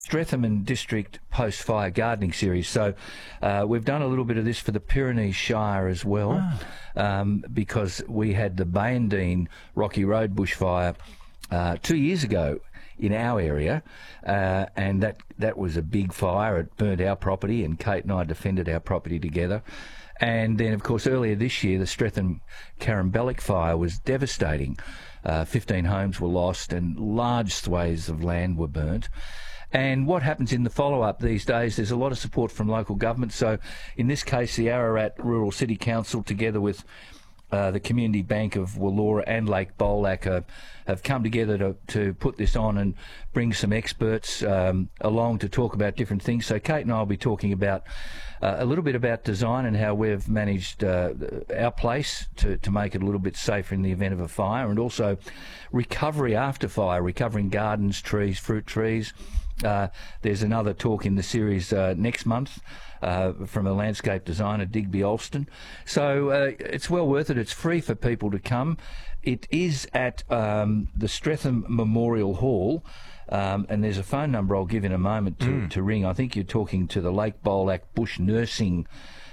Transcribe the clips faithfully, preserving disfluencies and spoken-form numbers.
Streatham and District post-fire gardening series. So uh, we've done a little bit of this for the Pyrenees Shire as well, ah. um, because we had the Bayandine Rocky Road bushfire uh, two years ago in our area, uh, and that, that was a big fire. It burnt our property, and Kate and I defended our property together. And then, of course, earlier this year, the Streatham Carambellic fire was devastating. Uh, fifteen homes were lost and large swathes of land were burnt. And what happens in the follow-up these days, there's a lot of support from local government. So in this case, the Ararat Rural City Council, together with uh, the Community Bank of Wallora and Lake Bolac, uh, have come together to, to put this on and bring some experts um, along to talk about different things. So Kate and I will be talking about uh, a little bit about design and how we've managed uh, our place to, to make it a little bit safer in the event of a fire, and also recovery after fire, recovering gardens, trees, fruit trees. Uh, there's another talk in the series uh, next month uh, from a landscape designer, Digby Alston. So uh, it's well worth it. It's free for people to come. It is at um, the Streatham Memorial Hall, um, and there's a phone number I'll give in a moment to, mm. to ring. I think you're talking to the Lake Bolac Bush Nursing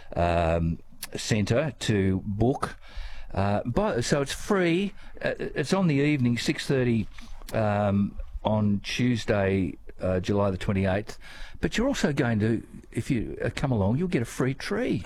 um, Centre to book. Uh, but, so it's free. Uh, it's on the evening, six thirty um, on Tuesday, Uh, July the twenty-eighth, but you're also going to, if you uh, come along, you'll get a free tree.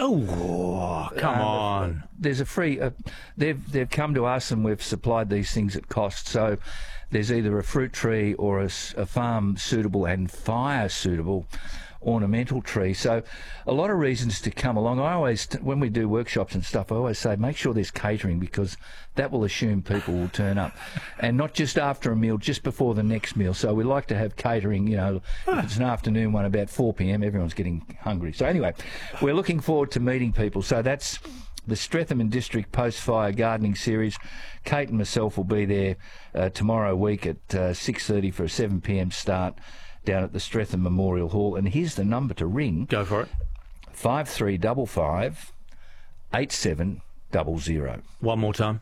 Oh, come uh, on! There's a free. Uh, they've they've come to us and we've supplied these things at cost. So there's either a fruit tree or a, a farm suitable and fire suitable ornamental tree. So a lot of reasons to come along. I always, when we do workshops and stuff, I always say make sure there's catering, because that will assume people will turn up, and not just after a meal, just before the next meal. So we like to have catering, you know, if it's an afternoon one about four p m, everyone's getting hungry. So anyway, we're looking forward to meeting people. So that's the Streatham and District post-fire gardening series. Kate and myself will be there uh, tomorrow week at uh, six thirty for a seven p m start down at the Streatham Memorial Hall. And here's the number to ring. Go for it. five three five five, eight seven zero zero. One more time.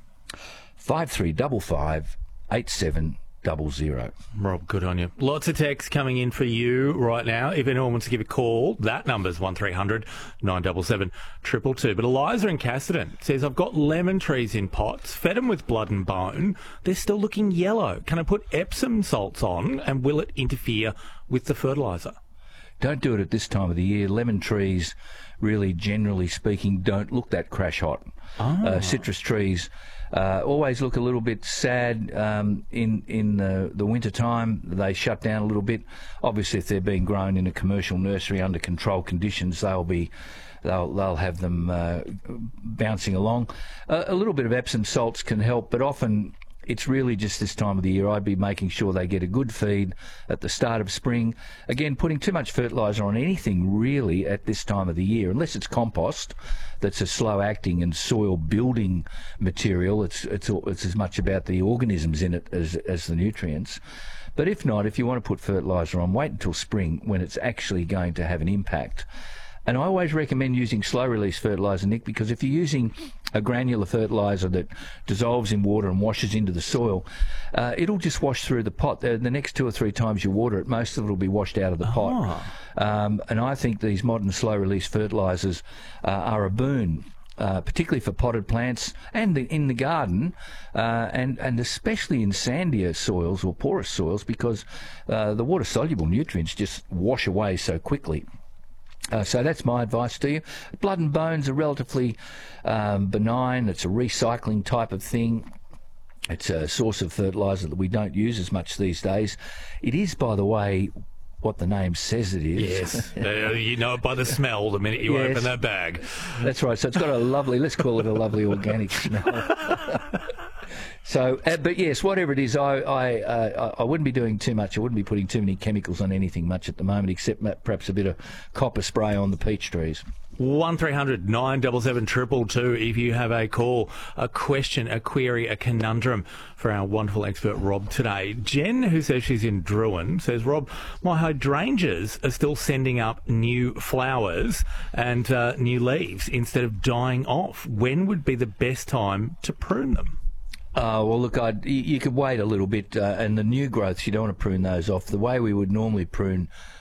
five three five five, eight seven zero zero. Rob, good on you. Lots of texts coming in for you right now. If anyone wants to give a call, that number's one three hundred, nine seven seven, two two two. But Eliza in Casterton says, I've got lemon trees in pots, fed them with blood and bone. They're still looking yellow. Can I put Epsom salts on, and will it interfere with the fertiliser? Don't do it at this time of the year. Lemon trees, really, generally speaking, don't look that crash hot. Oh. Uh, citrus trees uh, always look a little bit sad um, in in the, the winter time. They shut down a little bit. Obviously, if they're being grown in a commercial nursery under controlled conditions, they'll be they'll they'll have them uh, bouncing along. Uh, a little bit of Epsom salts can help, but often it's really just this time of the year. I'd be making sure they get a good feed at the start of spring. Again, putting too much fertiliser on anything really at this time of the year, unless it's compost, that's a slow-acting and soil-building material. It's it's it's as much about the organisms in it as as the nutrients. But if not, if you want to put fertiliser on, wait until spring when it's actually going to have an impact. And I always recommend using slow-release fertiliser, Nick, because if you're using a granular fertiliser that dissolves in water and washes into the soil, uh, it'll just wash through the pot. The, the next two or three times you water it, most of it will be washed out of the pot. Oh. Um, and I think these modern slow-release fertilisers uh, are a boon. Uh, particularly for potted plants and the, in the garden, uh, and, and especially in sandier soils or porous soils, because uh, the water-soluble nutrients just wash away so quickly. Uh, so that's my advice to you. Blood and bones are relatively um, benign. It's a recycling type of thing. It's a source of fertiliser that we don't use as much these days. It is, by the way, what the name says it is. Yes, uh, you know it by the smell the minute you yes. open that bag. That's right. So it's got a lovely, let's call it a lovely organic smell. So, uh, but yes, whatever it is, I I, uh, I wouldn't be doing too much. I wouldn't be putting too many chemicals on anything much at the moment, except perhaps a bit of copper spray on the peach trees. one three hundred, nine seven seven, two two two if you have a call, a question, a query, a conundrum for our wonderful expert Rob today. Jen, who says she's in Druin, says, Rob, my hydrangeas are still sending up new flowers and uh, new leaves instead of dying off. When would be the best time to prune them? Uh, well, look, I'd, you, you could wait a little bit, uh, and the new growths, you don't want to prune those off. The way we would normally prune